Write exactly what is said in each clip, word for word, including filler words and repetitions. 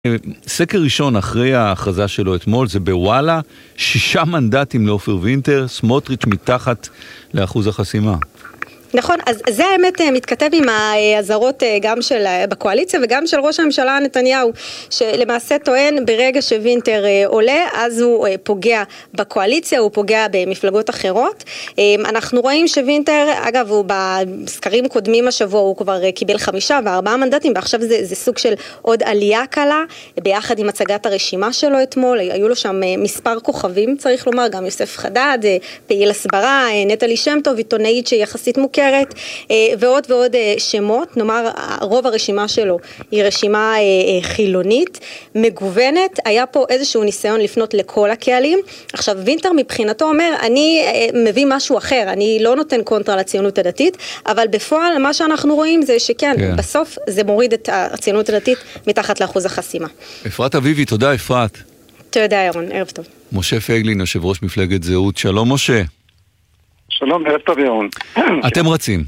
סקר ראשון אחרי ההכרזה שלו אתמול, זה בוואלה, שישה מנדטים לאופיר וינטר, סמוטריץ' מתחת לאחוז החסימה. נכון, אז זה האמת מתכתב עם ההזרות גם של בקואליציה וגם של ראש הממשלה נתניהו, שלמעשה טוען ברגע שווינטר עולה, אז הוא פוגע בקואליציה, הוא פוגע במפלגות אחרות. אנחנו רואים שווינטר, אגב, הוא בסקרים קודמים השבוע, הוא כבר קיבל חמישה וארבעה מנדטים, ועכשיו זה, זה סוג של עוד עלייה קלה, ביחד עם הצגת הרשימה שלו אתמול, היו לו שם מספר כוכבים, צריך לומר, גם יוסף חדד, פעיל הסברה, נטלי שם טוב, עיתונאית שיחסית מוכרת, ועוד ועוד שמות. נאמר, רוב הרשימה שלו היא רשימה חילונית, מגוונת. היה פה איזשהו ניסיון לפנות לכל הקהלים. עכשיו, וינטר מבחינתו אומר, אני מביא משהו אחר, אני לא נותן קונטרה לציונות הדתית, אבל בפועל מה שאנחנו רואים זה שכן, כן. בסוף זה מוריד את הציונות הדתית מתחת לאחוז החסימה. אפרת אביבי, תודה אפרת. תודה ירון, ערב טוב. משה פייגלין, יושב ראש מפלגת זהות, שלום משה. שלום, ערב טוב ירון. אתם רצים?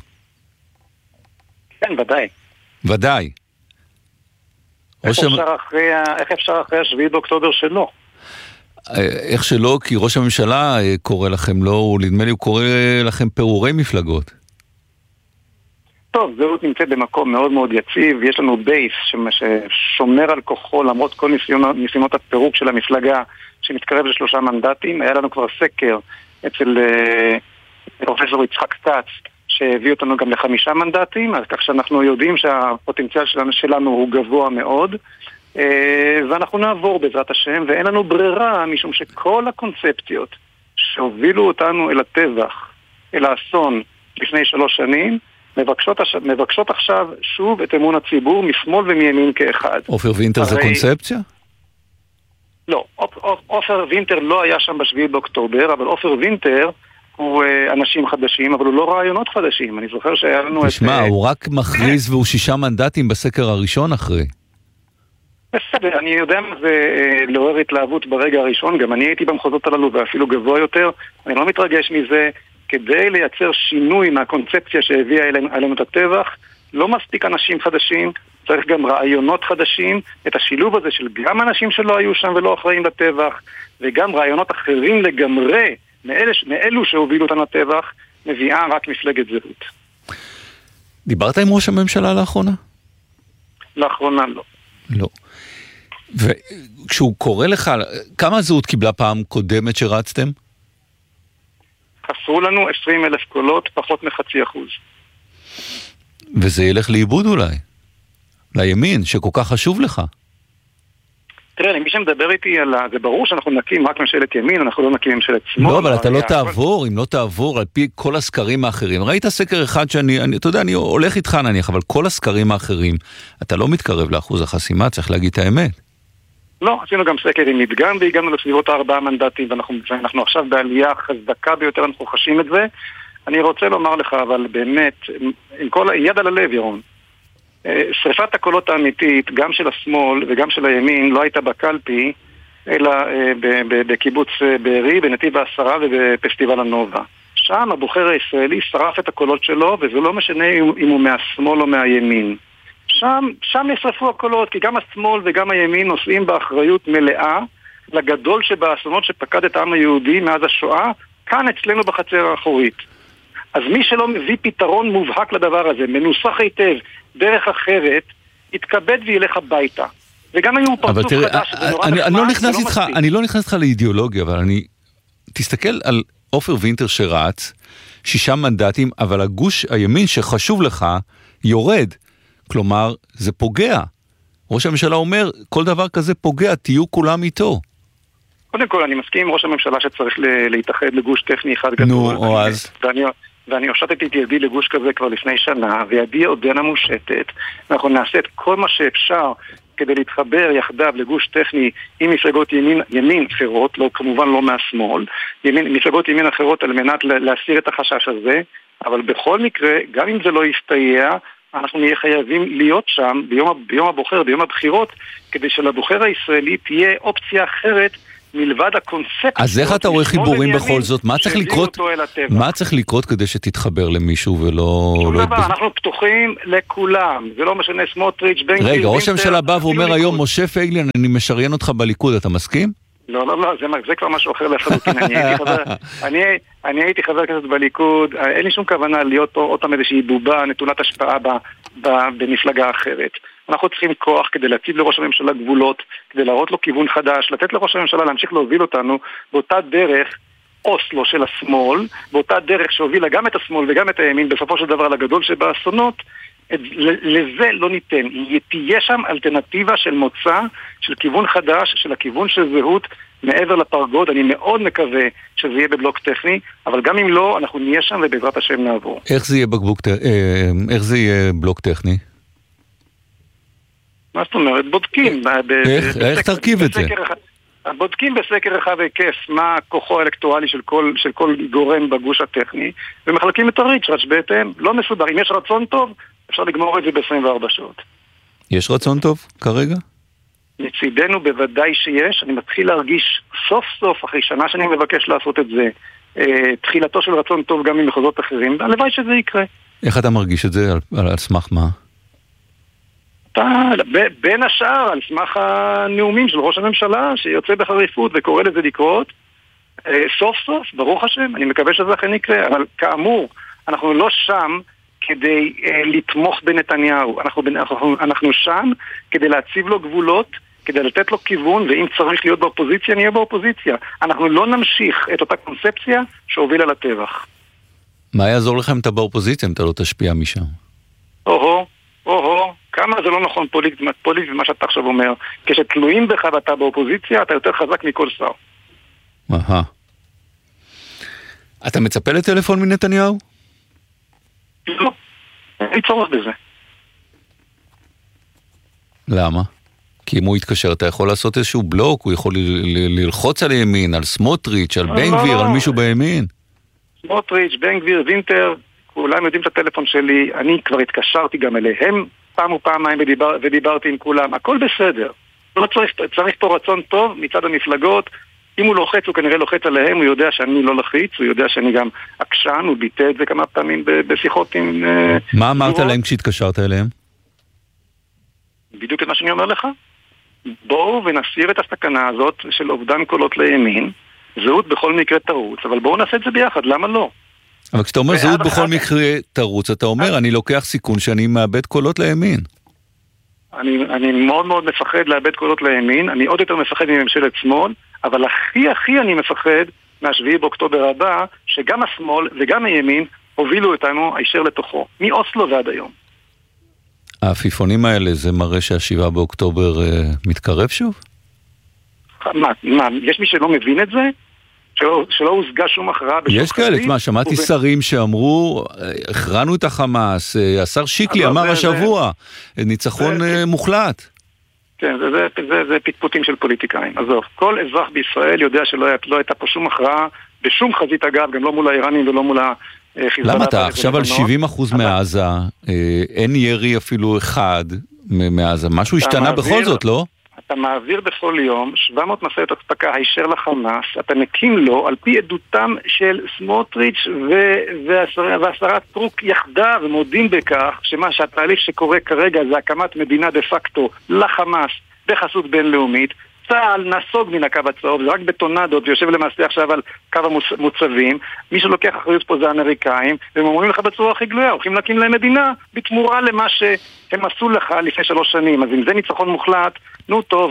כן, ודאי. ודאי. איך אפשר אחרי, איך אפשר אחרי השביעי באוקטובר שלא? איך שלא? כי ראש הממשלה קורא לכם, לא, נדמה לי הוא קורא לכם פירורי מפלגות. טוב, זהות נמצאת במקום מאוד מאוד יציב, יש לנו בייס ששומר על כוחו למרות כל ניסיונות, ניסיונות הפירוק של המפלגה שמתקרב לשלושה מנדטים. היה לנו כבר סקר אצל פרופסור יצחק כץ שהביא אותנו גם לחמישה מנדטים, אז כך שאנחנו יודעים שהפוטנציאל שלנו, שלנו הוא גבוה מאוד, ואנחנו נעבור בעזרת השם, ואין לנו ברירה, משום שכל הקונספציות שהובילו אותנו אל הטבח, אל האסון לפני שלוש שנים, מבקשות, מבקשות עכשיו שוב את אמון הציבור משמאל ומימין כאחד. אופיר וינטר הרי... זה קונספציה? לא, אופיר וינטר לא היה שם בשביעי באוקטובר, אבל אופיר וינטר הוא אנשים חדשים, אבל הוא לא רעיונות חדשים. אני זוכר שהיה לנו... תשמע, את... הוא רק מכריז והוא שישה מנדטים בסקר הראשון אחרי. בסדר, אני יודע מה זה לעורר התלהבות ברגע הראשון, גם אני הייתי במחוזות הללו ואפילו גבוה יותר, אני לא מתרגש מזה. כדי לייצר שינוי מהקונספציה שהביאה עלינו את הטבח, לא מספיק אנשים חדשים, צריך גם רעיונות חדשים, את השילוב הזה של גם אנשים שלא היו שם ולא אחראים לטבח, וגם רעיונות אחרים לגמרי, מאלה, מאלו שהובילו אותנו לטבח, מביאה רק מפלגת זהות. דיברת עם ראש הממשלה לאחרונה? לאחרונה לא. לא. וכשהוא קורא לך, כמה זהות קיבלה פעם קודמת שרצתם? חסרו לנו עשרים אלף קולות, פחות מחצי אחוז. וזה ילך לאיבוד אולי. לימין, שכל כך חשוב לך. תראה, למי שמדבר איתי על זה, ברור שאנחנו נקים רק ממשלת ימין, אנחנו לא נקים ממשלת שמאל. לא, אבל אתה לא תעבור, אם לא תעבור על פי כל הסקרים האחרים. ראית סקר אחד שאני, אני, אתה יודע, אני הולך איתך נניח, אבל כל הסקרים האחרים, אתה לא מתקרב לאחוז החסימה, צריך להגיד את האמת. לא, עשינו גם סקר עם מדגם, והגענו לסביבות הארבעה מנדטים, ואנחנו, ואנחנו עכשיו בעלייה חזקה ביותר, אנחנו חשים את זה. אני רוצה לומר לך, אבל באמת, עם כל יד על הלב, ירון, שריפת הקולות האמיתית, גם של השמאל וגם של הימין, לא הייתה בקלפי, אלא בקיבוץ בארי, בנתיב העשרה ובפסטיבל הנובה. שם הבוחר הישראלי שרף את הקולות שלו, וזה לא משנה אם הוא מהשמאל או מהימין. שם, שם נשרפו הקולות, כי גם השמאל וגם הימין נושאים באחריות מלאה לגדול שבאסונות שפקד את העם היהודי מאז השואה, כאן אצלנו בחצר האחורית. אז מי שלא מביא פתרון מובהק לדבר הזה, מנוסח היטב, דרך אחרת, יתכבד וילך הביתה. וגם היו פרצוף תראה, חדש, אני, אני, אני, לא נכנס איתך, אני לא נכנס איתך לאידיאולוגיה, אבל אני... תסתכל על אופיר וינטר שרץ, שישה מנדטים, אבל הגוש הימין שחשוב לך, יורד. כלומר, זה פוגע. ראש הממשלה אומר, כל דבר כזה פוגע, תהיו כולם איתו. קודם כל, אני מסכים עם ראש הממשלה שצריך להתאחד לגוש טכני אחד גדול. נו, או אז... ואני, ואני הושטתי את ידי לגוש כזה כבר לפני שנה, וידי עודנה מושטת, ואנחנו נעשה את כל מה שאפשר כדי להתחבר יחדיו לגוש טכני עם מפלגות ימין, ימין אחרות, לא, כמובן לא מהשמאל, ימין, מפלגות ימין אחרות על מנת להסיר את החשש הזה, אבל בכל מקרה, גם אם זה לא יסתייע, אנחנו נהיה חייבים להיות שם ביום, ביום הבוחר, ביום הבחירות, כדי שלבוחר הישראלי תהיה אופציה אחרת מלבד הקונספט. אז איך אתה רואה חיבורים בכל זאת? מה צריך לקרות? מה צריך לקרות כדי שתתחבר למישהו ולא... שום דבר, אנחנו פתוחים לכולם. זה לא משנה סמוטריץ', בן גביר. רגע, ראש הממשלה בא ואומר היום, משה פייגלין, אני משריין אותך בליכוד, אתה מסכים? לא, לא, לא, זה כבר משהו אחר לחלוטין. אני הייתי חבר כנסת בליכוד, אין לי שום כוונה להיות פה אותם איזושהי בובה, נטולת השפעה במפלגה אחרת. אנחנו צריכים כוח כדי להציב לראש הממשלה גבולות, כדי להראות לו כיוון חדש, לתת לראש הממשלה להמשיך להוביל אותנו באותה דרך אוסלו של השמאל, באותה דרך שהובילה גם את השמאל וגם את הימין, בסופו של דבר לגדול שבאסונות. לזה לא ניתן. תהיה שם אלטרנטיבה של מוצא, של כיוון חדש, של הכיוון של זהות מעבר לפרגוד. אני מאוד מקווה שזה יהיה בבלוק טכני, אבל גם אם לא, אנחנו נהיה שם ובעזרת השם נעבור. איך זה יהיה בבלוק, איך זה יהיה בלוק טכני? מה זאת אומרת? בודקים. איך, איך תרכיב את זה? בודקים בסקר רחב היקף מה כוחו האלקטורלי של כל, של כל גורם בגוש הטכני, ומחלקים את הריצ'רץ' בהתאם. לא מסודר. אם יש רצון טוב, אפשר לגמור את זה ב-עשרים וארבע שעות. יש רצון טוב כרגע? מצידנו בוודאי שיש. אני מתחיל להרגיש סוף סוף, אחרי שנה שאני מבקש לעשות את זה, אה, תחילתו של רצון טוב גם ממחוזות אחרים, והלוואי שזה יקרה. איך אתה מרגיש את זה? על, על, על סמך מה? אתה, ב, בין השאר, על סמך הנאומים של ראש הממשלה, שיוצא בחריפות וקורא לזה לקרות, אה, סוף סוף, ברוך השם, אני מקווה שזה אכן יקרה, אבל כאמור, אנחנו לא שם כדי אה, לתמוך בנתניהו. אנחנו, אנחנו, אנחנו שם כדי להציב לו גבולות, כדי לתת לו כיוון, ואם צריך להיות באופוזיציה, נהיה באופוזיציה. אנחנו לא נמשיך את אותה קונספציה שהובילה לטבח. מה יעזור לכם אתה באופוזיציה אם אתה לא תשפיע משם? או-הו, או-הו, כמה זה לא נכון פוליטית, פוליטית מה שאתה עכשיו אומר. כשתלויים בך ואתה באופוזיציה, אתה יותר חזק מכל שר. אהה. אתה מצפה לטלפון מנתניהו? לא, אין צורך בזה. למה? כי אם הוא יתקשר, אתה יכול לעשות איזשהו בלוק, הוא יכול ללחוץ על ימין, על סמוטריץ', על בן גביר, על מישהו בימין. סמוטריץ', בן גביר, וינטר, כולם יודעים את הטלפון שלי, אני כבר התקשרתי גם אליהם פעם ופעמיים ודיבר, ודיברתי עם כולם, הכל בסדר. לא צריך, צריך פה רצון טוב מצד המפלגות, אם הוא לוחץ, הוא כנראה לוחץ עליהם, הוא יודע שאני לא לחיץ, הוא יודע שאני גם עקשן, הוא ביטא את זה כמה פעמים בשיחות עם... מה אמרת להם כשהתקשרת אליהם? בדיוק את מה שאני אומר לך. בואו ונסיר את הסכנה הזאת של אובדן קולות לימין, זהות בכל מקרה תרוץ, אבל בואו נעשה את זה ביחד, למה לא? אבל כשאתה אומר זהות בכל מקרה תרוץ, אתה אומר, אני לוקח סיכון שאני מאבד קולות לימין. אני, אני מאוד מאוד מפחד לאבד קולות לימין, אני עוד יותר מפחד מממשלת שמאל, אבל הכי הכי אני מפחד מהשביעי באוקטובר הבא, שגם השמאל וגם הימין הובילו אותנו הישר לתוכו, מאוסלו ועד היום. העפיפונים האלה, זה מראה שהשבעה באוקטובר אה, מתקרב שוב? מה, מה, יש מי שלא מבין את זה? שלא, שלא הושגה שום הכרעה בשום יש כאלה, מה, שמעתי ובנ... שרים שאמרו, הכרענו את החמאס, השר שיקלי אמר זה, השבוע, זה... ניצחון זה... מוחלט. כן, זה, זה, זה, זה פטפוטים של פוליטיקאים. עזוב, כל אזרח בישראל יודע שלא לא הייתה פה שום הכרעה, בשום חזית אגב, גם לא מול האיראנים ולא מול החיזבאללה. למה אתה עכשיו על שבעים אחוז אבל... מעזה, אין ירי אפילו אחד מעזה, משהו השתנה מעביר... בכל זאת, לא? אתה מעביר בכל יום שבע מאות משאיות אספקה הישר לחמאס, אתה מקים לו על פי עדותם של סמוטריץ' והשרה סטרוק יחדה ומודים בכך שמה שהתהליך שקורה כרגע זה הקמת מדינה דה פקטו לחמאס בחסות בינלאומית. צה"ל נסוג מן הקו הצהוב, זה רק בטונדות ויושב למעשה עכשיו על קו המוצבים. מי שלוקח אחריות פה זה האמריקאים, והם אומרים לך בצורה הכי גלויה, הולכים להקים להם מדינה בתמורה למה שהם עשו לך לפני שלוש שנים. אז אם זה ניצחון מוחלט, נו טוב,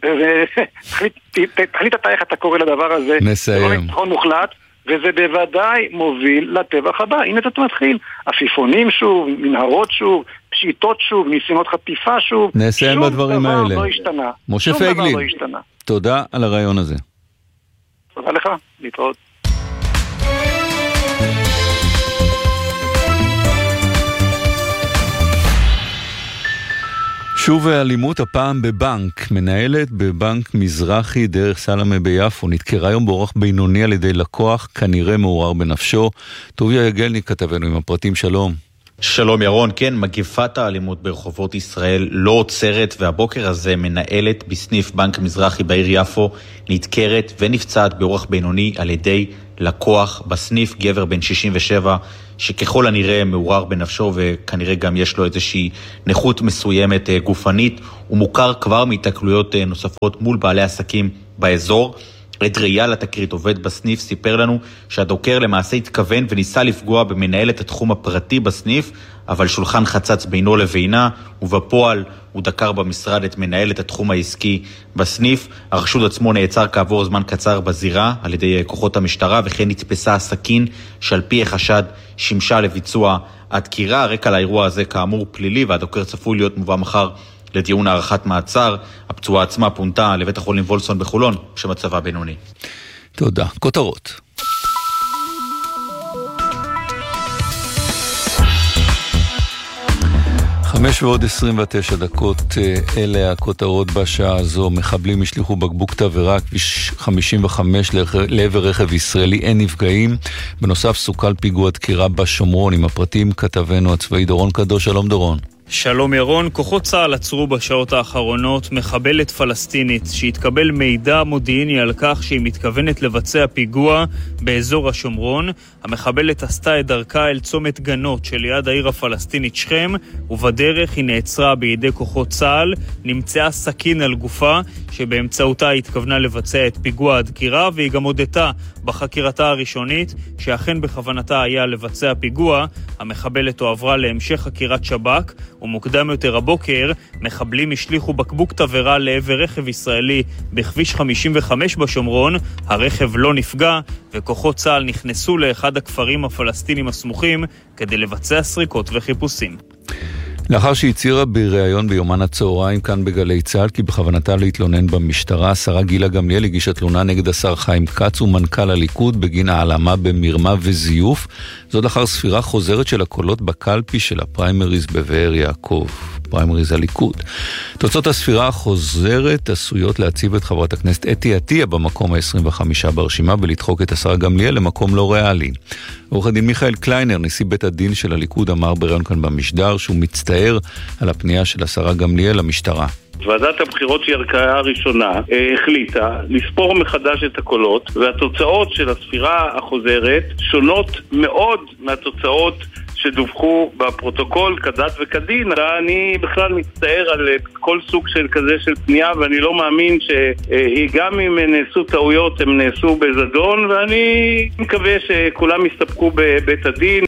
תחליט אתה איך אתה קורא לדבר הזה. נסיים. זה לא ניצחון מוחלט, וזה בוודאי מוביל לטבח הבא. הנה אתה מתחיל, עפיפונים שוב, מנהרות שוב, פשיטות שוב, ניסיונות חטיפה שוב. נסיים בדברים האלה. שום דבר לא השתנה. משה פייגלין, תודה על הרעיון הזה. תודה לך, להתראות. שוב אלימות, הפעם בבנק. מנהלת בבנק מזרחי דרך סלמה ביפו נתקרה היום באורח בינוני על ידי לקוח, כנראה מעורר בנפשו. טוביה יגלני כתבנו עם הפרטים, שלום. שלום ירון, כן, מגפת האלימות ברחובות ישראל לא עוצרת, והבוקר הזה מנהלת בסניף בנק מזרחי בעיר יפו נדקרת ונפצעת באורח בינוני על ידי לקוח בסניף, גבר בן שישים ושבע, שככל הנראה מעורר בנפשו וכנראה גם יש לו איזושהי נכות מסוימת גופנית. הוא מוכר כבר מהתקלויות נוספות מול בעלי עסקים באזור. עד ראייה לתקרית עובד בסניף סיפר לנו שהדוקר למעשה התכוון וניסה לפגוע במנהלת התחום הפרטי בסניף, אבל שולחן חצץ בינו לבינה, ובפועל הוא דקר במשרד את מנהלת התחום העסקי בסניף. החשוד עצמו נעצר כעבור זמן קצר בזירה על ידי כוחות המשטרה, וכן נתפסה הסכין שעל פי החשד שימשה לביצוע הדקירה. הרקע לאירוע הזה כאמור פלילי, והדוקר צפוי להיות מובא מחר לדיון הערכת מעצר. הפצועה עצמה פונתה לבית החולים וולסון בחולון שמצבה בינוני. תודה. כותרות. חמש ועוד עשרים ותשע דקות, אלה הכותרות בשעה הזו. מחבלים השליחו בקבוק תבערה, כביש חמישים וחמש לעבר רכב ישראלי, אין נפגעים. בנוסף סוכל פיגוע דקירה בשומרון. עם הפרטים כתבנו הצבאי דורון קדוש. שלום דורון. שלום ירון, כוחות צה"ל עצרו בשעות האחרונות מחבלת פלסטינית שהתקבל מידע מודיעיני על כך שהיא מתכוונת לבצע פיגוע באזור השומרון. המחבלת עשתה את דרכה אל צומת גנות שליד העיר הפלסטינית שכם, ובדרך היא נעצרה בידי כוחות צה"ל. נמצאה סכין על גופה שבאמצעותה היא התכוונה לבצע את פיגוע הדקירה, והיא גם הודתה בחקירתה הראשונית שאכן בכוונתה היה לבצע פיגוע. המחבלת הועברה להמשך חקירת שב"כ, ומוקדם יותר הבוקר מחבלים השליחו בקבוק תבערה לעבר רכב ישראלי בכביש חמישים וחמש בשומרון. הרכב לא נפגע, וכוחות צה"ל נכנסו לאחד הכפרים הפלסטינים הסמוכים כדי לבצע סריקות וחיפושים. לאחר שהצהירה בריאיון ביומן הצהריים כאן בגלי צה"ל כי בכוונתה להתלונן במשטרה, השרה גילה גמליאל הגישה תלונה נגד השר חיים כץ ומנכ"ל הליכוד בגין העלמה במרמה וזיוף. זאת לאחר ספירה חוזרת של הקולות בקלפי של הפריימריז בבאר יעקב, פריימריז הליכוד. תוצאות הספירה החוזרת עשויות להציב את חברת הכנסת אתי עטיה במקום ה-עשרים וחמש ברשימה ולדחוק את השרה גמליאל למקום לא ריאלי. עורך הדין מיכאל קליינר, נשיא בית הדין של הליכוד, אמר בריאיון כאן במשדר שהוא מצטער על הפנייה של השרה גמליאל למשטרה. ועדת הבחירות שהיא הערכאה הראשונה החליטה לספור מחדש את הקולות, והתוצאות של הספירה החוזרת שונות מאוד מהתוצאות שדווחו בפרוטוקול כדת וכדין. אני בכלל מצטער על כל סוג של כזה של פנייה, ואני לא מאמין שגם אם נעשו טעויות הם נעשו בזדון, ואני מקווה שכולם יסתפקו בבית הדין.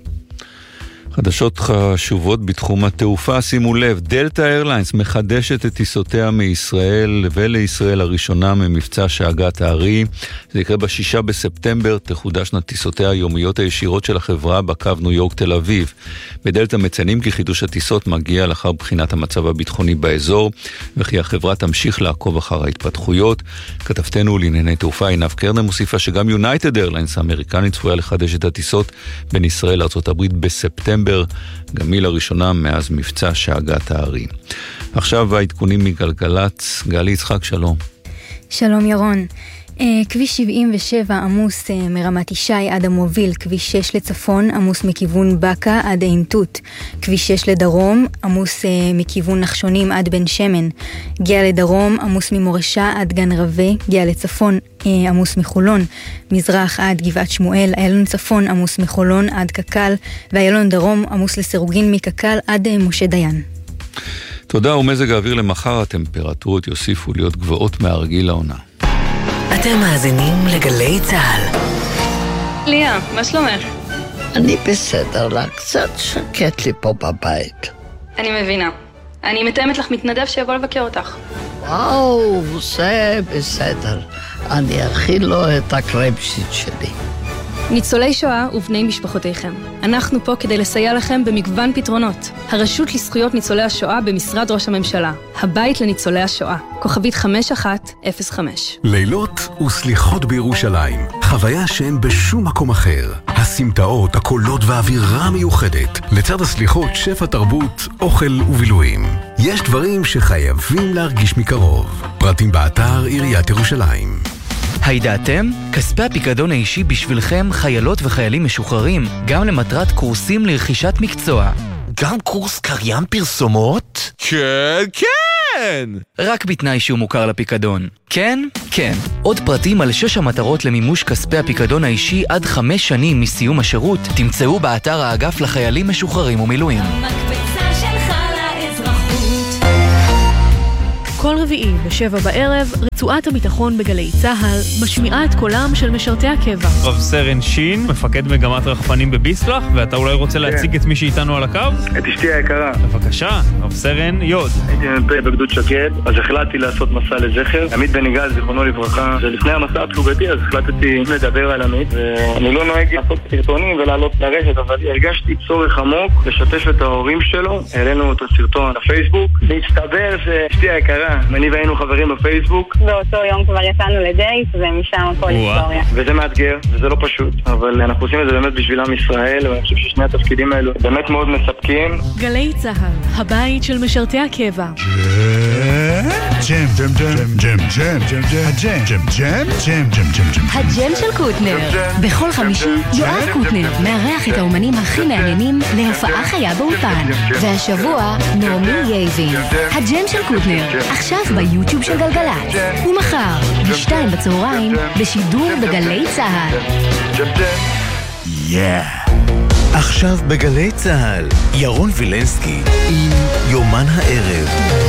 חדשות חשובות בתחום התעופה, שימו לב, דלתא איירליינס מחדשת את טיסותיה מישראל ולישראל הראשונה ממבצע שאגת הארי. זה יקרה בשישה בספטמבר, תחודשנה טיסותיה היומיות הישירות של החברה בקו ניו יורק תל אביב. בדלתא מציינים כי חידוש הטיסות מגיע לאחר בחינת המצב הביטחוני באזור, וכי החברה תמשיך לעקוב אחר ההתפתחויות. כתבתנו לענייני תעופה עינב קרנר מוסיפה שגם יונייטד איירליינס האמריקנית צפויה לחדש את הטיסות בין ישראל לארצות הברית בספטמבר, גם היא לראשונה מאז מבצע שאגת הארי. עכשיו העדכונים מגלגלצ. גלי יצחק, שלום. שלום ירון. כביש שבעים ושבע עמוס מרמת ישי עד המוביל, כביש שש לצפון עמוס מכיוון בקה עד עין תות, כביש שש לדרום עמוס מכיוון נחשונים עד בן שמן, גאה לדרום עמוס ממורשה עד גן רווה, גאה לצפון עמוס מחולון, מזרח עד גבעת שמואל, איילון צפון עמוס מחולון עד קקל, ואיילון דרום עמוס לסירוגין מקקל עד משה דיין. תודה. ומזג האוויר למחר, הטמפרטורות יוסיפו להיות גבוהות מהרגיל לעונה. אתם מאזינים לגלי צהל. ליה, מה שלומך? אני בסדר לה, קצת שקט לי פה בבית. אני מבינה. אני מתאמת לך מתנדב שיבוא לבקר אותך. וואו, זה בסדר. אני אכיל לו את הקרייבשיט שלי. ניצולי שואה ובני משפחותיכם. אנחנו פה כדי לסייע לכם במגוון פתרונות. הרשות לזכויות ניצולי השואה במשרד ראש הממשלה. הבית לניצולי השואה. כוכבית חמש אחת אפס חמש. לילות וסליחות בירושלים. חוויה שאין בשום מקום אחר. הסמטאות, הקולות והאווירה המיוחדת. לצד הסליחות, שפע תרבות, אוכל ובילויים. יש דברים שחייבים להרגיש מקרוב. פרטים באתר עיריית ירושלים. הידעתם? כספי הפיקדון האישי בשבילכם חיילות וחיילים משוחררים, גם למטרת קורסים לרכישת מקצוע. גם קורס קריין פרסומות? כן, כן! רק בתנאי שהוא מוכר לפיקדון. כן? כן. עוד פרטים על שש המטרות למימוש כספי הפיקדון האישי עד חמש שנים מסיום השירות תמצאו באתר האגף לחיילים משוחררים ומילואים. המקבצה שלך לאזרחות. כל רביעי בשבע בערב, רצועת הביטחון בגלי צהל משמיעה את קולם של משרתי הקבע. רב סרן שין, מפקד מגמת רחפנים בביסלח, ואתה אולי רוצה להציג את מי שאיתנו על הקו? את אשתי היקרה. בבקשה, רב סרן יוד. הייתי מ"פ בגדוד שקד, אז החלטתי לעשות מסע לזכר. עמית בן יגאל, זיכרונו לברכה, ולפני המסע הפלוגתי, אז החלטתי לדבר על עמית, ואני לא נוהג לעשות סרטונים ולעלות לרשת, אבל הרגשתי צורך עמוק לשתף את ההורים שלו. העלינו את הסרטון לפייסבוק, והסתבר שאשתי היקרה, אני והיינו חברים בפייסבוק. באותו יום כבר יצאנו לדייט, ומשם הכל היסטוריה. וזה מאתגר, וזה לא פשוט, אבל אנחנו עושים את זה באמת בשביל עם ישראל, ואני חושב ששני התפקידים האלו באמת מאוד מספקים. גלי צהל, הבית של משרתי הקבע. ג'ם, ג'ם, ג'ם, ג'ם, ג'ם, ג'ם, ג'ם, ג'ם, ג'ם, ג'ם, ג'ם, ג'ם. הג'ם של קוטנר. בכל חמישי, יואב קוטנר מארח את האומנים הכי מעניינים להופעה חיה באולפן. והשבוע, נעמי יייבין. הג'ם של קוטנר, עכשיו ביוטיוב של גלגלצ. ומחר, בשתיים בצהריים, בשידור בגלי צהל. יא! עכשיו בגלי צהל, ירון וילנסקי עם יומן הערב.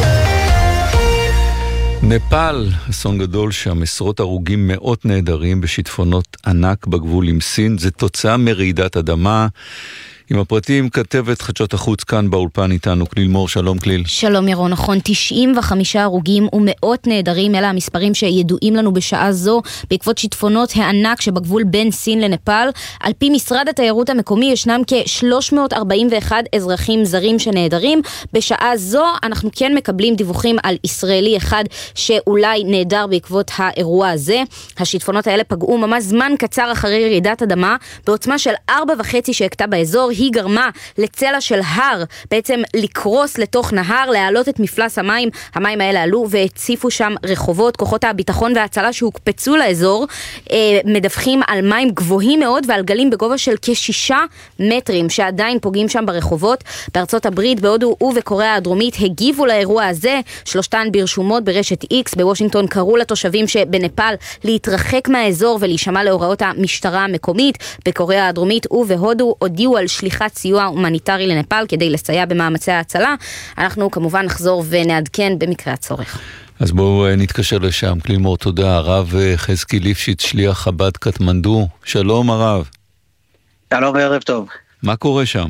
נפאל, אסון גדול שם, עשרות הרוגים, מאות נהדרים בשיטפונות ענק בגבול עם סין, זה תוצאה מרעידת אדמה. עם הפרטים כתבת חדשות החוץ כאן באולפן איתנו כליל מור. שלום כליל. שלום ירון, נכון, תשעים וחמישה הרוגים ומאות נהדרים, אלה המספרים שידועים לנו בשעה זו בעקבות שיטפונות הענק שבגבול בין סין לנפאל. על פי משרד התיירות המקומי ישנם כ-שלוש מאות ארבעים ואחד אזרחים זרים שנהדרים. בשעה זו אנחנו כן מקבלים דיווחים על ישראלי אחד שאולי נהדר בעקבות האירוע הזה. השיטפונות האלה פגעו ממש זמן קצר אחרי רעידת אדמה בעוצמה של ארבע וחצי שהקטה באזור. היא גרמה לצלע של הר בעצם לקרוס לתוך נהר, להעלות את מפלס המים. המים האלה עלו והציפו שם רחובות. כוחות הביטחון וההצלה שהוקפצו לאזור אה, מדווחים על מים גבוהים מאוד ועל גלים בגובה של כשישה מטרים שעדיין פוגעים שם ברחובות. בארצות הברית, בהודו ובקוריאה הדרומית הגיבו לאירוע הזה, שלושתן ברשומות ברשת איקס. בוושינגטון קראו לתושבים שבנפאל להתרחק מהאזור ולהישמע להוראות המשטרה המקומית. בקוריאה הדרומית ובהודו הודיעו על שליחת סיוע הומניטרי לנפאל כדי לסייע במאמצי ההצלה. אנחנו כמובן נחזור ונעדכן במקרה הצורך. אז בואו נתקשר לשם. כליל מור, תודה. הרב חזקי ליפשיץ, שליח חב"ד קטמנדו. שלום הרב. שלום וערב טוב. מה קורה שם?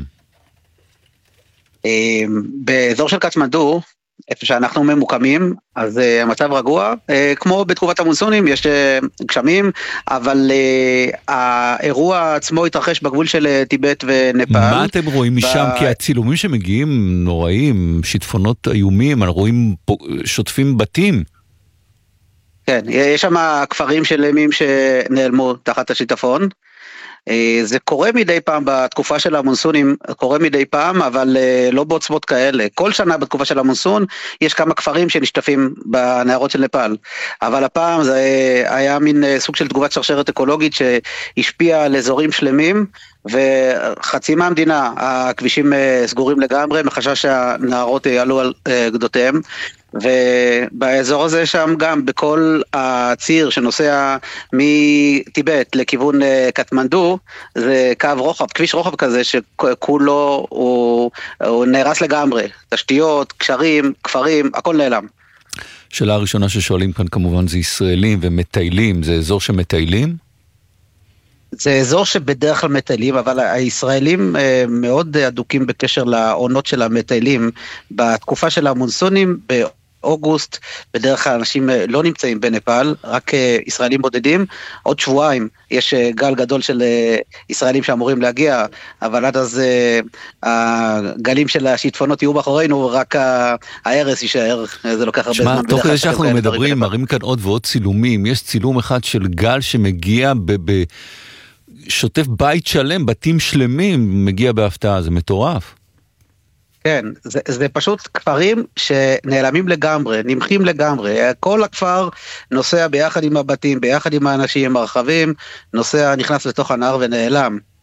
באזור של קטמנדו, איפה שאנחנו ממוקמים, אז uh, המצב רגוע, uh, כמו בתקופת המונסונים, יש uh, גשמים, אבל uh, האירוע עצמו התרחש בגבול של uh, טיבט ונפאל. מה אתם רואים משם? ב... כי הצילומים שמגיעים נוראים, שיטפונות איומים, אנחנו רואים פה, שוטפים בתים. כן, יש שם כפרים שלמים שנעלמו תחת השיטפון. זה קורה מדי פעם בתקופה של המונסונים, קורה מדי פעם, אבל לא בעוצמות כאלה. כל שנה בתקופה של המונסון יש כמה כפרים שנשטפים בנהרות של נפאל, אבל הפעם זה היה מין סוג של תגובת שרשרת אקולוגית שהשפיעה על אזורים שלמים, וחצי מהמדינה הכבישים סגורים לגמרי, מחשש שהנהרות יעלו על גדותיהם. ובאזור הזה שם גם בכל הציר שנוסע מטיבט לכיוון קטמנדו, זה קו רוחב, כביש רוחב כזה שכולו הוא, הוא נהרס לגמרי, תשתיות, קשרים, כפרים, הכל נעלם. שאלה הראשונה ששואלים כאן כמובן זה ישראלים ומטיילים, זה אזור שמטיילים? זה אזור שבדרך כלל מטיילים, אבל הישראלים מאוד אדוקים בקשר לעונות של המטיילים. בתקופה של המונסונים, באוגוסט, בדרך כלל אנשים לא נמצאים בנפאל, רק ישראלים בודדים. עוד שבועיים יש גל גדול של ישראלים שאמורים להגיע, אבל עד אז הגלים של השיטפונות יהיו באחורינו, רק ההרס יישאר, זה לוקח הרבה זמן. שמע, תוך כדי שאנחנו מדברים, מראים כאן עוד ועוד צילומים, יש צילום אחד של גל שמגיע ב... שוטף בית שלם, בתים שלמים, מגיע בהפתעה, זה מטורף. כן, זה, זה פשוט כפרים שנעלמים לגמרי, נמחים לגמרי, כל הכפר נוסע ביחד עם הבתים, ביחד עם האנשים, עם הרכבים, נוסע, נכנס לתוך הנהר ונעלם.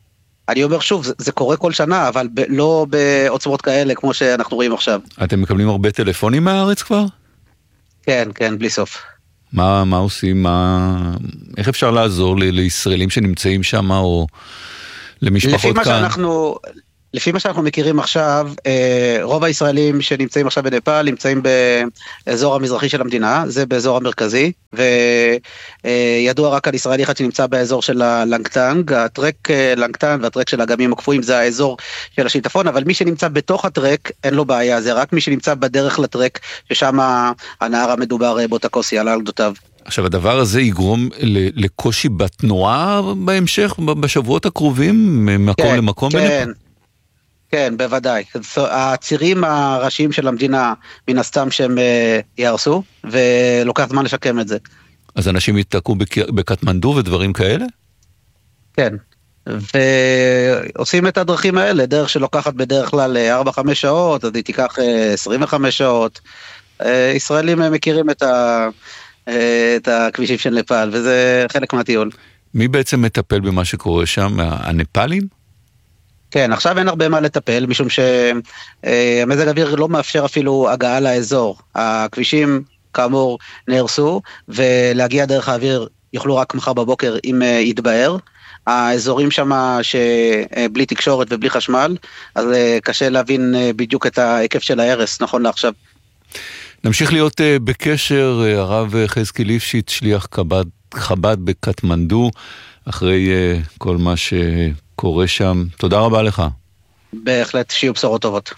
אני אומר שוב, זה, זה קורה כל שנה, אבל ב, לא בעוצמות כאלה כמו שאנחנו רואים עכשיו. אתם מקבלים הרבה טלפונים מהארץ כבר? כן, כן, בלי סוף. מה, מה עושים? מה... איך אפשר לעזור ל- לישראלים שנמצאים שם, או למשפחות לפי מה כאן? שאנחנו, לפי מה שאנחנו מכירים עכשיו, רוב הישראלים שנמצאים עכשיו בנפאל נמצאים באזור המזרחי של המדינה, זה באזור המרכזי, וידוע רק על ישראלי אחד שנמצא באזור של הלנגטנג, הטרק לנגטנג והטרק של האגמים הקפואים זה האזור של השיטפון, אבל מי שנמצא בתוך הטרק אין לו בעיה, זה רק מי שנמצא בדרך לטרק, ששם הנהר המדובר בוטקוסי על גדותיו. עכשיו, הדבר הזה יגרום לקושי בתנועה בהמשך, בשבועות הקרובים, ממקום כן, למקום? כן. בנפאל? כן, בוודאי. הצירים הראשיים של המדינה, מן הסתם שהם יהרסו, ולוקח זמן לשקם את זה. אז אנשים יתקעו בקטמנדו ודברים כאלה? כן. ועושים את הדרכים האלה, דרך שלוקחת בדרך כלל ארבע חמש שעות, אז היא תיקח עשרים וחמש שעות. ישראלים מכירים את, ה... את הכבישים של נפאל, וזה חלק מהטיול. מי בעצם מטפל במה שקורה שם? הנפאלים? כן, עכשיו אין הרבה מה לטפל, משום שהמזג האוויר לא מאפשר אפילו הגעה לאזור. הכבישים, כאמור, נהרסו, ולהגיע דרך האוויר יוכלו רק מחר בבוקר אם יתבהר. האזורים שם שבלי תקשורת ובלי חשמל, אז קשה להבין בדיוק את ההיקף של ההרס, נכון לעכשיו. נמשיך להיות בקשר, הרב חזקי ליפשיץ, שליח חב"ד, חב"ד בקטמנדו, אחרי כל מה ש... קורה שם. תודה רבה לך. בהחלט, שיהיו בשורות טובות.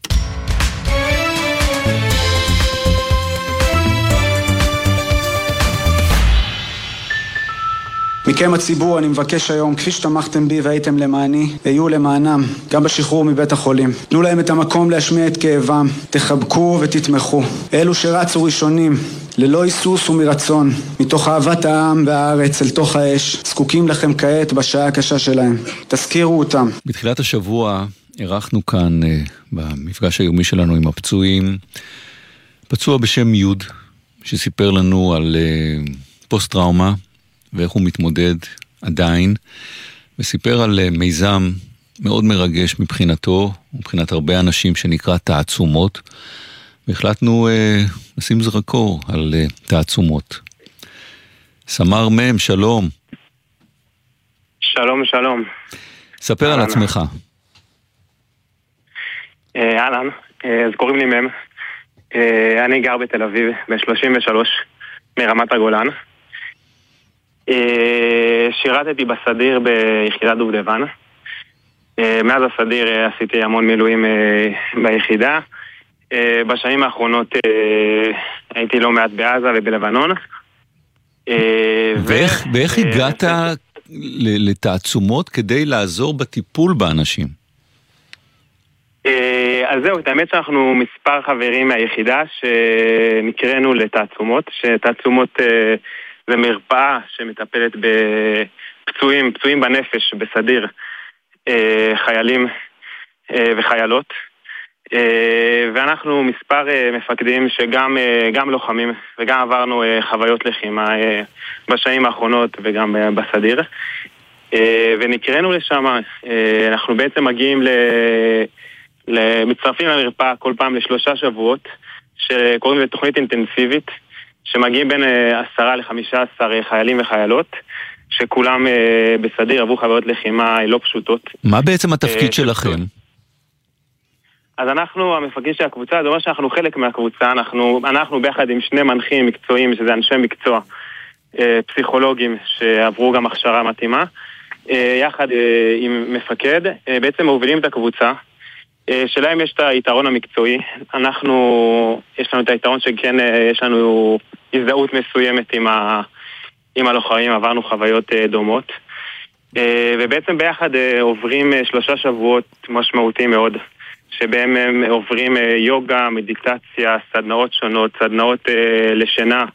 מכם הציבור אני מבקש היום, כפי שתמכתם בי והייתם למעני, היו למענם, גם בשחרור מבית החולים. תנו להם את המקום להשמיע את כאבם, תחבקו ותתמכו. אלו שרצו ראשונים, ללא היסוס ומרצון, מתוך אהבת העם והארץ אל תוך האש, זקוקים לכם כעת בשעה הקשה שלהם. תזכירו אותם. בתחילת השבוע ערכנו כאן, במפגש היומי שלנו עם הפצועים, פצוע בשם יוד, שסיפר לנו על פוסט-טראומה, ואיך הוא מתמודד עדיין, וסיפר על מיזם מאוד מרגש מבחינתו, מבחינת הרבה אנשים שנקרא תעצומות, והחלטנו אה, לשים זרקור על אה, תעצומות. סמר מם, שלום. שלום, שלום. ספר על עצמך. אהלן, אז קוראים לי מם. אני גר בתל אביב, ב-שלושים ושלוש, מרמת הגולן. שירתתי בסדיר ביחידת דובדבן. מאז הסדיר עשיתי המון מילואים ביחידה. בשנים האחרונות הייתי לא מעט בעזה ובלבנון. ואיך הגעת לתעצומות כדי לעזור בטיפול באנשים? אז זהו, את האמת שאנחנו מספר חברים מהיחידה שנקראנו לתעצומות, שתעצומות זה מרפאה שמטפלת בפצועים, פצועים בנפש, בסדיר, חיילים וחיילות. ואנחנו מספר מפקדים שגם גם לוחמים וגם עברנו חוויות לחימה בשנים האחרונות וגם בסדיר. ונקראנו לשם, אנחנו בעצם מגיעים ל... מצטרפים למרפאה כל פעם לשלושה שבועות שקוראים לתוכנית אינטנסיבית שמגיעים בין עשרה לחמישה עשר חיילים וחיילות שכולם בסדיר עברו חוויות לחימה לא פשוטות. מה בעצם התפקיד שלכם? אז אנחנו, המפקדים של הקבוצה, זה אומר שאנחנו חלק מהקבוצה, אנחנו, אנחנו ביחד עם שני מנחים מקצועיים, שזה אנשי מקצוע, פסיכולוגים שעברו גם הכשרה מתאימה, יחד עם מפקד, בעצם מובילים את הקבוצה, שלהם יש את היתרון המקצועי, אנחנו, יש לנו את היתרון שכן, יש לנו הזדהות מסוימת עם, ה, עם הלוחמים, עברנו חוויות דומות, ובעצם ביחד עוברים שלושה שבועות משמעותיים מאוד, שבהם הם עוברים יוגה, מדיטציה, סדנאות שונות, סדנאות לשינה,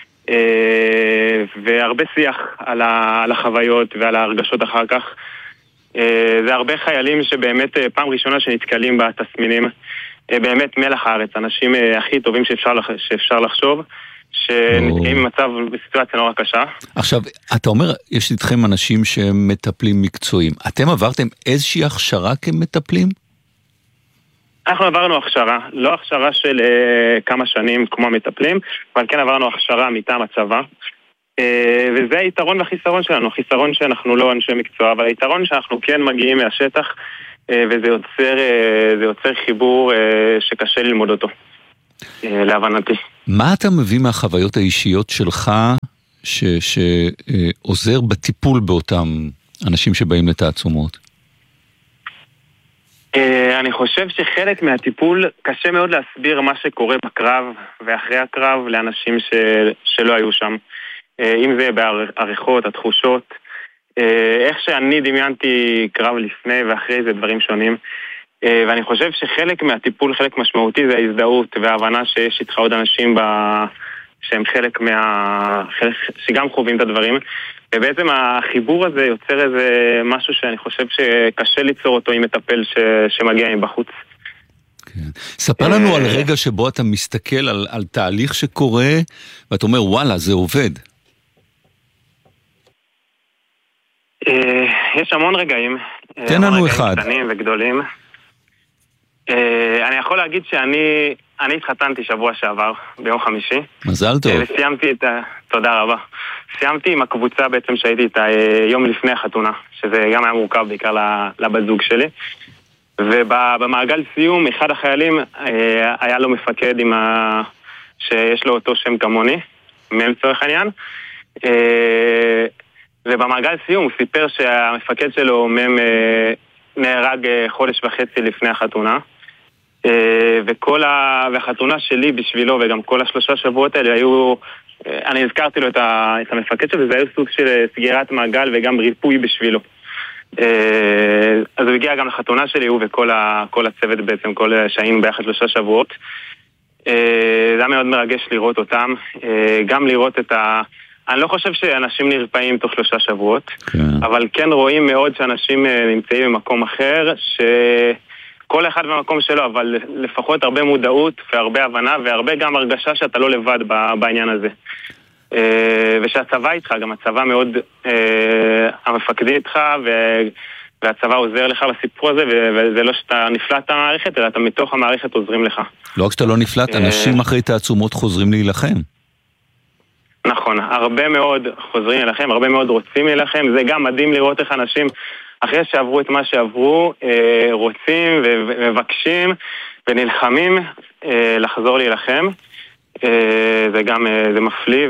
והרבה שיח על החוויות ועל ההרגשות אחר כך. זה הרבה חיילים שבאמת פעם ראשונה שנתקלים בתסמינים, באמת מלח הארץ, אנשים הכי טובים שאפשר, שאפשר לחשוב, שנתקעים במצב בסיטואציה נורא קשה. עכשיו, אתה אומר, יש איתכם אנשים שמטפלים מקצועיים. אתם עברתם איזושהי הכשרה כמטפלים? אנחנו עברנו הכשרה, לא הכשרה של uh, כמה שנים כמו המטפלים, אבל כן עברנו הכשרה מטעם הצבא. Uh, וזה היתרון והחיסרון שלנו. החיסרון שאנחנו לא אנשי מקצוע, אבל היתרון שאנחנו כן מגיעים מהשטח, uh, וזה יוצר, uh, זה יוצר חיבור uh, שקשה ללמוד אותו, uh, להבנתי. מה אתה מביא מהחוויות האישיות שלך שעוזר בטיפול באותם אנשים שבאים לתעצומות? אני חושב שחלק מהטיפול קשה מאוד להסביר מה שקורה בקרב ואחרי הקרב לאנשים שלא היו שם. אם זה בעריכות, התחושות, איך שאני דמיינתי קרב לפני ואחרי זה דברים שונים. ואני חושב שחלק מהטיפול, חלק משמעותי, זה ההזדהות וההבנה שיש איתך עוד אנשים ב... שהם חלק מה... חלק... שגם חווים את הדברים. ובעצם החיבור הזה יוצר איזה משהו שאני חושב שקשה ליצור אותו עם מטפל ש... שמגיע מבחוץ. כן. ספר לנו על רגע שבו אתה מסתכל על, על תהליך שקורה, ואתה אומר, וואלה, זה עובד. יש המון רגעים. תן לנו אחד. קטנים וגדולים. אני יכול להגיד שאני אני התחתנתי שבוע שעבר, ביום חמישי. מזל טוב. וסיימתי את ה... תודה רבה. סיימתי עם הקבוצה בעצם שהייתי איתה יום לפני החתונה, שזה גם היה מורכב בעיקר לבת זוג שלי. ובמעגל סיום, אחד החיילים היה לו מפקד עם ה... שיש לו אותו שם כמוני, מאמצורך העניין. ובמעגל סיום הוא סיפר שהמפקד שלו מהם נהרג חודש וחצי לפני החתונה. וכל ה... והחתונה שלי בשבילו וגם כל השלושה שבועות האלה היו, אני הזכרתי לו את, ה... את המפקד שלו, וזה היה סוג של סגירת מעגל וגם ריפוי בשבילו. אז הוא הגיע גם לחתונה שלי, הוא וכל ה... כל הצוות בעצם, כל שהיינו ביחד שלושה שבועות. זה היה מאוד מרגש לראות אותם, גם לראות את ה... אני לא חושב שאנשים נרפאים תוך שלושה שבועות, כן. אבל כן רואים מאוד שאנשים נמצאים במקום אחר, שכל אחד במקום שלו, אבל לפחות הרבה מודעות והרבה הבנה, והרבה גם הרגשה שאתה לא לבד בעניין הזה. ושהצבא איתך, גם הצבא מאוד המפקדי איתך, והצבא עוזר לך בסיפור הזה, וזה לא שאתה נפלט המערכת, אלא אתה מתוך המערכת עוזרים לך. לא רק שאתה לא נפלט, אנשים אחרי תעצומות חוזרים להילחם. נכון, הרבה מאוד חוזרים אליכם, הרבה מאוד רוצים אליכם, זה גם מדהים לראות איך אנשים אחרי שעברו את מה שעברו, רוצים ומבקשים ונלחמים לחזור להילחם. זה גם, זה מפליא,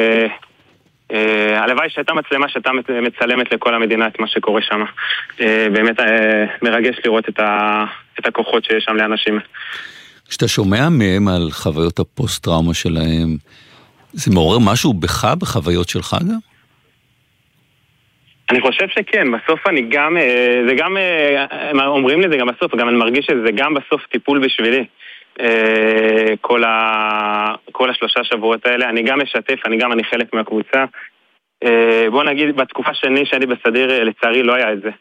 והלוואי שהייתה מצלמה שהייתה מצלמת לכל המדינה את מה שקורה שם. באמת מרגש לראות את הכוחות שיש שם לאנשים. כשאתה שומע מהם על חוויות הפוסט-טראומה שלהם, זה מעורר משהו בך, בחוויות שלך גם? אני חושב שכן, בסוף אני גם, זה גם, הם אומרים לי זה גם בסוף, גם אני מרגיש שזה גם בסוף טיפול בשבילי. כל, ה, כל השלושה שבועות האלה, אני גם משתף, אני גם, אני חלק מהקבוצה. בוא נגיד, בתקופה שני שאני בסדיר, לצערי לא היה את זה.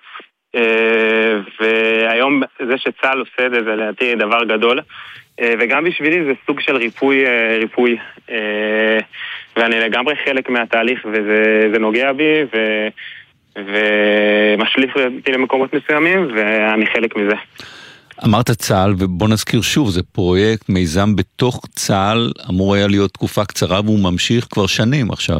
והיום זה שצהל עושה את זה, זה לדעתי דבר גדול. וגם בשבילי זה סוג של ריפוי, ריפוי. ואני לגמרי חלק מהתהליך, וזה נוגע בי, ו, ומשליך אותי למקומות מסוימים, ואני חלק מזה. אמרת צהל, ובוא נזכיר שוב, זה פרויקט, מיזם בתוך צהל, אמור היה להיות תקופה קצרה, והוא ממשיך כבר שנים עכשיו.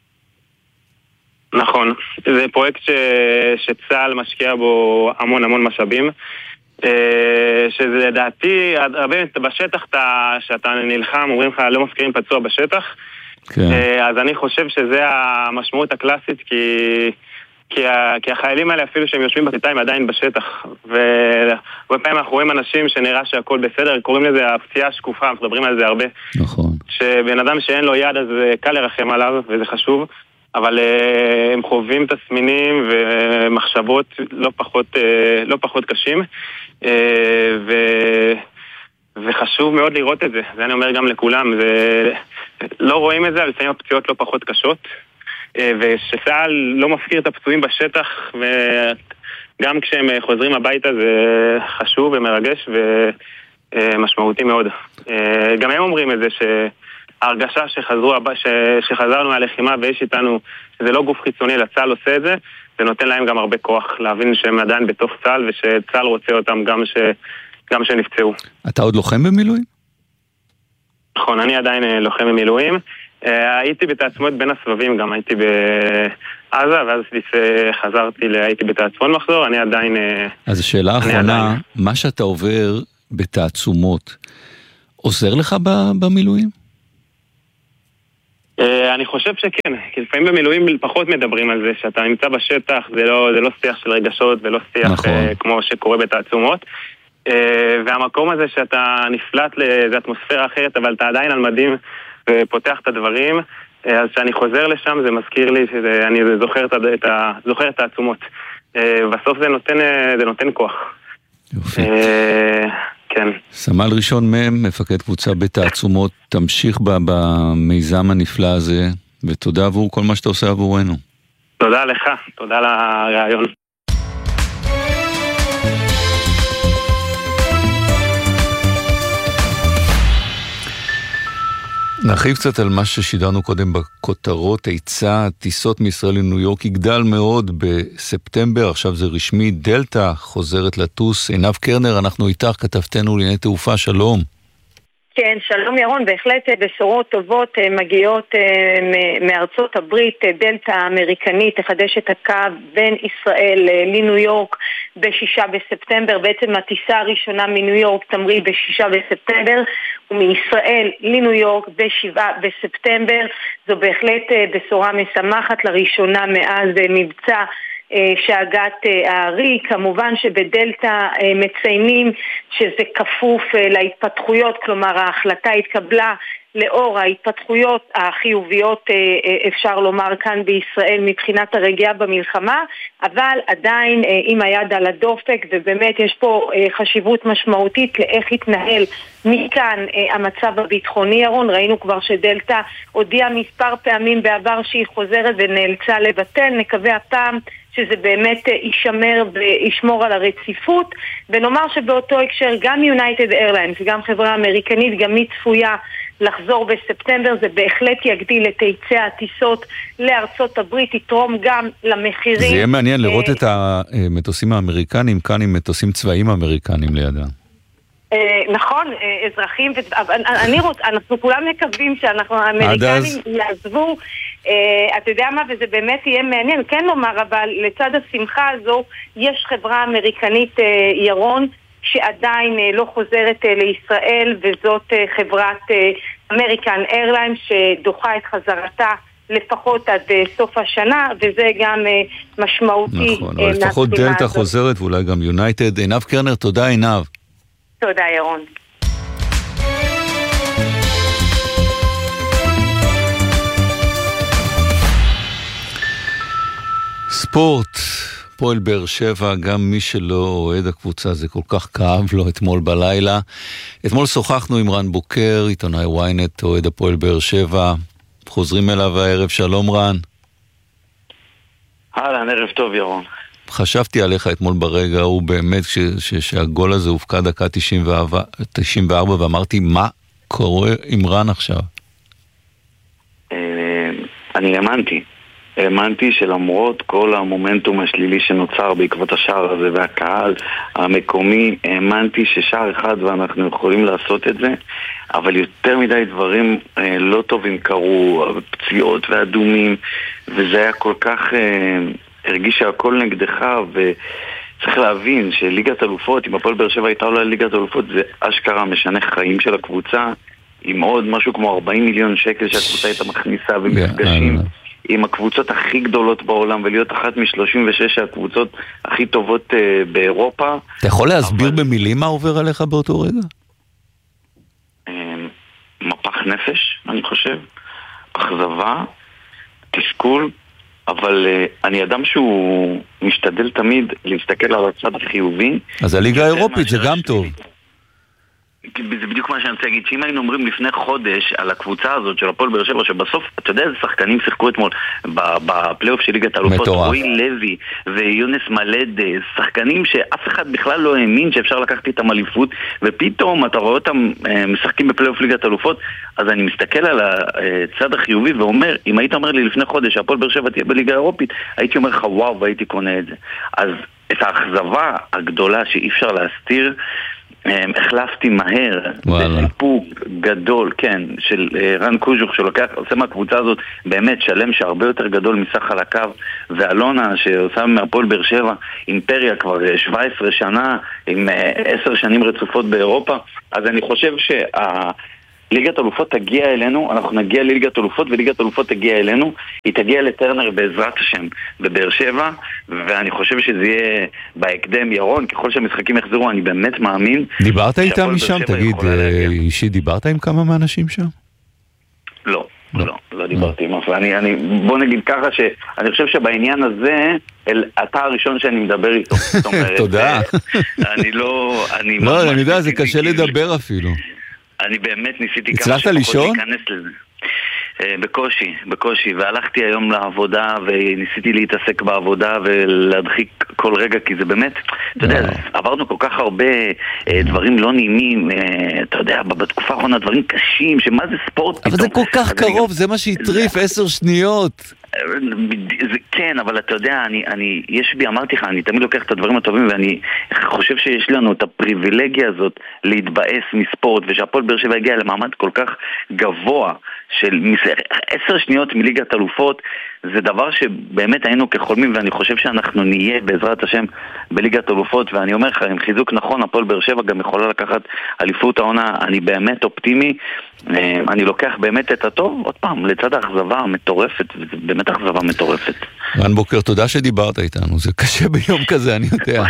נכון, זה פרויקט ש... שצהל משקיע בו המון המון משאבים, שזה לדעתי, הרבה בשטח שאתה נלחם, אומרים לך לא מפקירים פצוע בשטח, כן. אז אני חושב שזה המשמעות הקלאסית, כי, כי, כי החיילים האלה אפילו שהם יושבים בכיתה הם עדיין בשטח, והרבה פעמים אנחנו רואים אנשים שנראה שהכל בסדר, קוראים לזה הפציעה השקופה, אנחנו מדברים על זה הרבה, נכון. שבן אדם שאין לו יד אז קל לרחם עליו וזה חשוב, אבל uh, הם חווים תסמינים ומחשבות לא פחות, uh, לא פחות קשים, uh, ו... וחשוב מאוד לראות את זה. זה אני אומר גם לכולם, זה... לא רואים את זה, אבל לפעמים הפציעות לא פחות קשות, uh, ושצה"ל לא מפקיר את הפצועים בשטח, וגם כשהם חוזרים הביתה זה חשוב ומרגש ומשמעותי מאוד. Uh, גם הם אומרים את זה ש... ההרגשה שחזרו, שחזרנו מהלחימה ויש איתנו, שזה לא גוף חיצוני, לצה"ל עושה את זה, זה נותן להם גם הרבה כוח להבין שהם עדיין בתוך צה"ל ושצה"ל רוצה אותם גם, ש, גם שנפצעו. אתה עוד לוחם במילואים? נכון, אני עדיין לוחם במילואים. הייתי בתעצמות בין הסבבים גם, הייתי בעזה ואז חזרתי, הייתי בתעצמות מחזור, אני עדיין... אז השאלה האחרונה, מה שאתה עובר בתעצומות, עוזר לך במילואים? אני חושב שכן, כי לפעמים במילואים פחות מדברים על זה, שאתה נמצא בשטח, זה לא, זה לא שיח של רגשות ולא שיח נכון. כמו שקורה בתעצומות. והמקום הזה שאתה נפלט לאיזו אטמוספירה אחרת, אבל אתה עדיין על מדים ופותח את הדברים, אז כשאני חוזר לשם זה מזכיר לי שאני זוכר את, את, זוכר את העצומות. בסוף זה נותן, זה נותן כוח. יופי. כן. סמל ראשון מם, מפקד קבוצה בתעצומות, תמשיך במיזם הנפלא הזה, ותודה עבור כל מה שאתה עושה עבורנו. תודה לך, תודה על הרעיון. נרחיב קצת על מה ששידרנו קודם בכותרות, היצע טיסות מישראל לניו יורק יגדל מאוד בספטמבר, עכשיו זה רשמי, דלטה חוזרת לטוס. עינב קרנר, אנחנו איתך, כתבתנו לענייני תעופה, שלום. כן, שלום ירון, בהחלט בשורות טובות מגיעות מארצות הברית. דלטה האמריקנית תחדש את הקו בין ישראל לניו יורק בשישה בספטמבר, בעצם הטיסה הראשונה מניו יורק תמריא בשישה בספטמבר ומישראל לניו יורק בשבעה בספטמבר. זו בהחלט בשורה משמחת לראשונה מאז מבצע שהגת הארי. כמובן שבדלטה מציינים שזה כפוף להתפתחויות, כלומר ההחלטה התקבלה לאור ההתפתחויות החיוביות, אפשר לומר כאן בישראל מבחינת הרגיעה במלחמה, אבל עדיין עם היד על הדופק, ובאמת יש פה חשיבות משמעותית לאיך יתנהל מכאן המצב הביטחוני. ירון, ראינו כבר שדלטה הודיעה מספר פעמים בעבר שהיא חוזרת ונאלצה לבטל, נקווה הפעם שזה באמת יישמר וישמור על הרציפות. ונאמר שבאותו הקשר גם יונייטד איירליינס, גם חברה אמריקנית, גם היא צפויה לחזור בספטמבר. זה בהחלט יגדיל את היצע הטיסות לארצות הברית, יתרום גם למחירים. זה יהיה מעניין לראות את המטוסים האמריקנים כאן עם מטוסים צבאיים אמריקנים לידם. נכון, אזרחים, אני רוצה, אנחנו כולם מקווים שאנחנו האמריקנים יעזבו, אתה יודע מה, וזה באמת יהיה מעניין, כן לומר, אבל לצד השמחה הזו יש חברה אמריקנית, ירון, שעדיין לא חוזרת לישראל, וזאת חברת אמריקן איירליינס שדוחה את חזרתה לפחות עד סוף השנה, וזה גם משמעותי. נכון, אבל לפחות דלטה חוזרת ואולי גם יונייטד. עינב קרנר, תודה עינב. תודה ירון. ספורט, פועל באר שבע, גם מי שלא אוהד הקבוצה, זה כל כך כאב לו אתמול בלילה. אתמול שוחחנו עם רן בוקר, עיתונאי וויינט, אוהד הפועל באר שבע. חוזרים אליו הערב, שלום רן. הלאה, ערב טוב ירון. חשבתי עליך אתמול ברגע, הוא באמת ש, ש, שהגול הזה הופקע דקה תשעים וארבע, ואמרתי, מה קורה עם רן עכשיו? אני האמנתי. האמנתי שלמרות כל המומנטום השלילי שנוצר בעקבות השער הזה והקהל המקומי, האמנתי ששער אחד ואנחנו יכולים לעשות את זה, אבל יותר מדי דברים אה, לא טובים קרו, פציעות ואדומים, וזה היה כל כך... אה, הרגיש שהכל נגדך, וצריך להבין שליגת אלופות, אם הפועל באר שבע הייתה עולה ליגת אלופות, זה אשכרה משנה חיים של הקבוצה, עם עוד משהו כמו ארבעים מיליון שקל שהקבוצה הייתה מכניסה ומפגשים עם הקבוצות הכי גדולות בעולם, ולהיות אחת מ-שלושים ושש הקבוצות הכי טובות uh, באירופה. אתה יכול להסביר אבל... במילים מה עובר עליך באותו רגע? Um, מפח נפש, אני חושב, אכזבה, תסכול, אבל uh, אני אדם שהוא משתדל תמיד להסתכל על הצד החיובי. אז הליגה האירופית זה גם טוב. זה בדיוק מה שאני רוצה להגיד, שאם היינו אומרים לפני חודש על הקבוצה הזאת של הפועל באר שבע, שבסוף, אתה יודע איזה שחקנים שיחקו אתמול בפלייאוף של ליגת האלופות, רועי לוי ויונס מלד, שחקנים שאף אחד בכלל לא האמין שאפשר לקחת איתם אליפות, ופתאום אתה רואה אותם משחקים בפלייאוף ליגת האלופות, אז אני מסתכל על הצד החיובי ואומר, אם היית אומר לי לפני חודש שהפועל באר שבע תהיה בליגה האירופית, הייתי אומר לך וואו, והייתי קונה את זה. אז את האכזבה הגדולה שאי אפשר להסתיר, החלפתי מהר, בסיפוק גדול, כן, של רן קוז'וך שלוקח, עושה מהקבוצה הזאת באמת שלם שהרבה יותר גדול מסך על הקו, ואלונה שעושה מהפועל באר שבע אימפריה כבר שבע עשרה שנה עם עשר שנים רצופות באירופה. אז אני חושב שה... ליגת אלופות תגיע אלינו, אנחנו נגיע לליגת אלופות וליגת אלופות תגיע אלינו, היא תגיע לטרנר בעזרת השם בבאר שבע, ואני חושב שזה יהיה בהקדם. ירון, ככל שהמשחקים יחזרו, אני באמת מאמין. דיברת איתם משם? תגיד, אישי, דיברת עם כמה מהאנשים שם? לא, לא, לא דיברתי עם אף. אני, בוא נגיד ככה שאני חושב שבעניין הזה, אתה הראשון שאני מדבר איתו. תודה. אני לא... לא, אני יודע, זה קשה לדבר אפילו. אני באמת ניסיתי כמה שפחות להיכנס לזה. בקושי, בקושי, והלכתי היום לעבודה וניסיתי להתעסק בעבודה ולהדחיק כל רגע, כי זה באמת, אתה יודע, עברנו כל כך הרבה דברים לא נעימים, אתה יודע, בתקופה האחרונה דברים קשים, שמה זה ספורט פתאום. אבל זה כל כך קרוב, זה מה שהטריף, עשר שניות. זה כן, אבל אתה יודע, אני, אני, יש בי, אמרתי לך, אני תמיד לוקח את הדברים הטובים, ואני חושב שיש לנו את הפריבילגיה הזאת להתבאס מספורט, ושהפועל באר שבע הגיע למעמד כל כך גבוה של עשר שניות מליגת אלופות, זה דבר שבאמת היינו כחולמים, ואני חושב שאנחנו נהיה בעזרת השם בליגת אלופות, ואני אומר לך, עם חיזוק נכון, הפועל באר שבע גם יכולה לקחת אליפות העונה. אני באמת אופטימי, אני לוקח באמת את הטוב, עוד פעם, לצד האכזבה המטורפת, וזה באמת אכזבה מטורפת. רן בוקר, תודה שדיברת איתנו, זה קשה ביום כזה, אני יודע.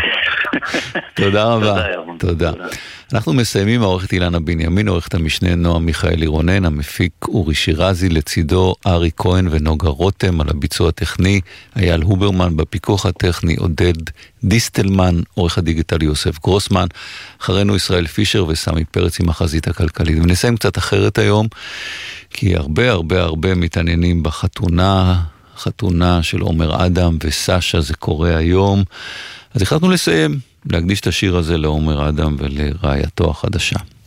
תודה רבה. תודה. אנחנו מסיימים העורכת אילנה בנימין, עורכת המשנה נועה מיכאלי רונן, המפיק אורי שירזי, לצידו ארי כהן ונוגה רותם, על הביצוע הטכני אייל הוברמן, בפיקוח הטכני עודד דיסטלמן, עורך הדיגיטלי יוסף גרוסמן, אחרינו ישראל פישר וסמי פרץ עם החזית הכלכלית. ונסיים קצת אחרת היום, כי הרבה הרבה הרבה מתעניינים בחתונה, חתונה של עומר אדם וסשה, זה קורה היום. אז החלטנו לסיים, להקדיש את השיר הזה לעומר אדם ולרעייתו החדשה.